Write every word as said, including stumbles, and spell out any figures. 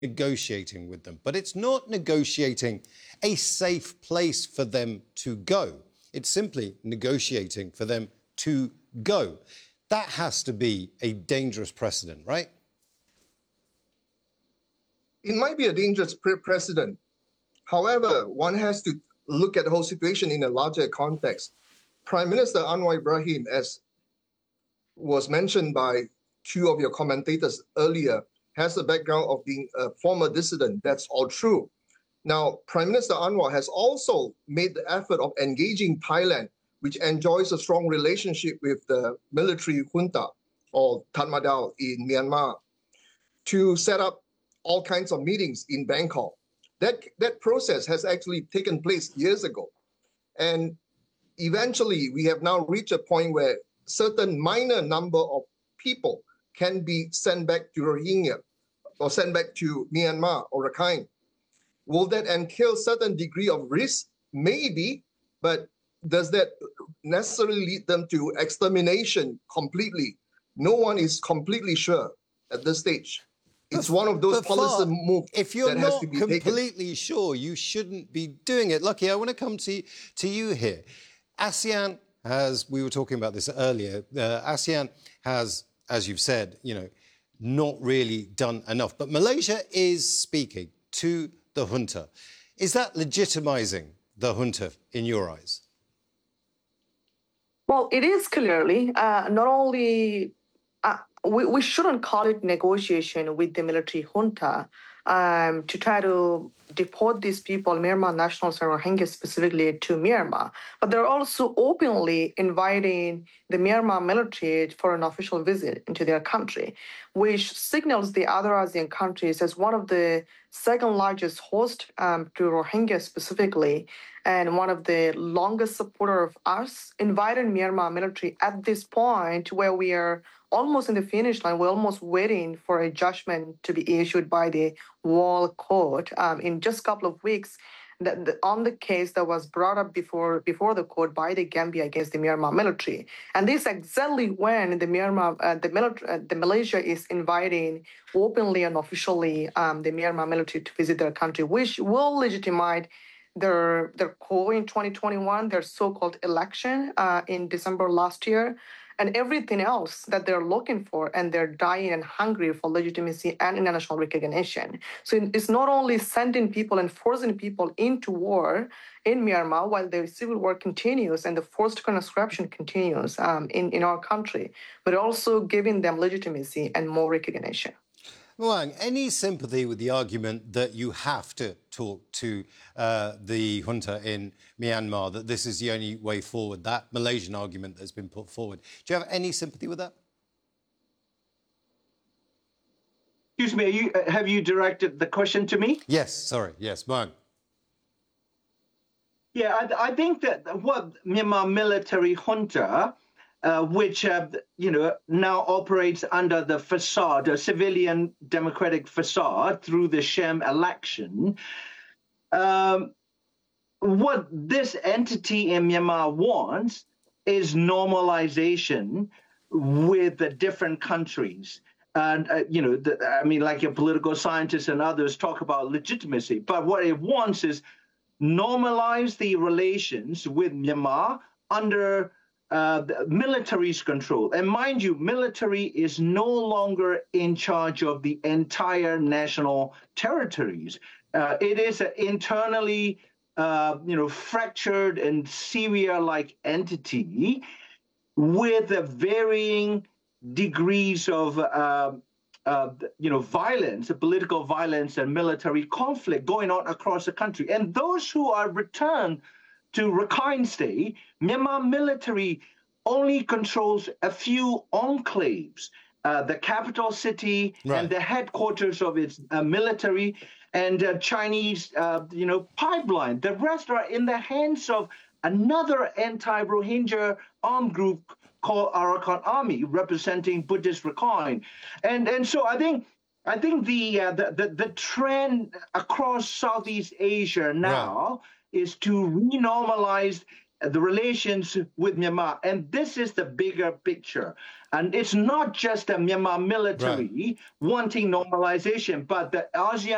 negotiating with them, but it's not negotiating a safe place for them to go. It's simply negotiating for them to go. That has to be a dangerous precedent, right? It might be a dangerous pre precedent. However, one has to look at the whole situation in a larger context. Prime Minister Anwar Ibrahim, as was mentioned by two of your commentators earlier, has a background of being a former dissident. That's all true. Now, Prime Minister Anwar has also made the effort of engaging Thailand, which enjoys a strong relationship with the military junta or Tatmadaw in Myanmar, to set up all kinds of meetings in Bangkok. That, that process has actually taken place years ago. And eventually, we have now reached a point where certain minor number of people can be sent back to Rohingya or sent back to Myanmar or Rakhine. Will that entail certain degree of risk? Maybe, but does that necessarily lead them to extermination completely? No one is completely sure at this stage. It's one of those policy moves if you're that has not to be completely taken. sure, you shouldn't be doing it. Lucky, I want to come to, to you here. ASEAN has, we were talking about this earlier, uh, ASEAN has, as you've said, you know, not really done enough. But Malaysia is speaking to the junta. Is that legitimizing the junta in your eyes? Well, it is clearly uh, not only... Uh, we, we shouldn't call it negotiation with the military junta um, to try to deport these people, Myanmar nationals and Rohingya specifically, to Myanmar. But they're also openly inviting the Myanmar military for an official visit into their country, which signals the other ASEAN countries as one of the second largest host um, to Rohingya specifically, and one of the longest supporter of us, inviting Myanmar military at this point where we are almost in the finish line. We're almost waiting for a judgment to be issued by the World Court um, in just a couple of weeks that the, on the case that was brought up before before the court by the Gambia against the Myanmar military. And this is exactly when the Myanmar, uh, the, military, uh, the Malaysia is inviting openly and officially um, the Myanmar military to visit their country, which will legitimize their their coup in twenty twenty-one, their so-called election uh, in December last year, and everything else that they're looking for, and they're dying and hungry for legitimacy and international recognition. So it's not only sending people and forcing people into war in Myanmar while the civil war continues and the forced conscription continues um, in, in our country, but also giving them legitimacy and more recognition. Muang, any sympathy with the argument that you have to talk to uh, the junta in Myanmar, that this is the only way forward, that Malaysian argument that's been put forward? Do you have any sympathy with that? Excuse me, you, uh, have you directed the question to me? Yes, sorry, yes, Muang. Yeah, I, I think that what Myanmar military junta, Uh, which, uh, you know, now operates under the facade, a civilian democratic facade through the sham election. Um, what this entity in Myanmar wants is normalization with the different countries. And, uh, you know, the, I mean, like your political scientists and others talk about legitimacy, but what it wants is normalize the relations with Myanmar under Uh, the military's control. And mind you, military is no longer in charge of the entire national territories. Uh, it is an internally, uh, you know, fractured and Syria-like entity with a varying degrees of, uh, uh, you know, violence, political violence and military conflict going on across the country. And those who are returned to Rakhine State, Myanmar military only controls a few enclaves, uh, the capital city right. and the headquarters of its uh, military and uh, Chinese, uh, you know, pipeline. The rest are in the hands of another anti-Rohingya armed group called Arakan Army, representing Buddhist Rakhine. And and so I think I think the uh, the, the the trend across Southeast Asia now. Right. is to renormalize the relations with Myanmar. And this is the bigger picture. And it's not just the Myanmar military right. wanting normalization, but the ASEAN